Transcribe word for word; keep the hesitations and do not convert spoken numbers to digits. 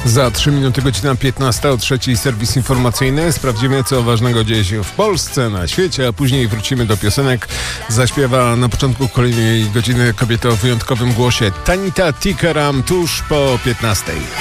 Za trzy minuty godzina piętnasta, o trzeciej serwis informacyjny. Sprawdzimy, co ważnego dzieje się w Polsce, na świecie, a później wrócimy do piosenek. Zaśpiewa na początku kolejnej godziny kobieta o wyjątkowym głosie Tanita Tikaram tuż po piętnastej.